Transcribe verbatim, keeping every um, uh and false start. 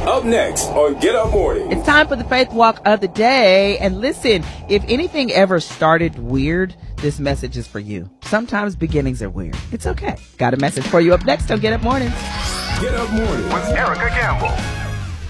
Up next on Get Up Morning. It's time for the Faith Walk of the day. And listen, if anything ever started weird, this message is for you. Sometimes beginnings are weird. It's okay. Got a message for you up next on Get Up Mornings. Get Up Morning with Erica Campbell.